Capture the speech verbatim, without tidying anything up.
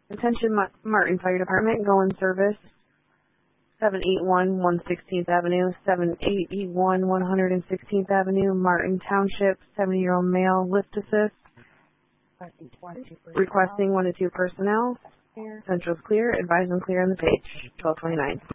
Attention Ma- Martin Fire Department, go in service. seven eight one one sixteenth Avenue, seven eight one one sixteenth Avenue, Martin Township, seventy-year-old male, lift assist. Requesting one to two personnel. Central's clear. Advise them clear on the page. twelve twenty-nine.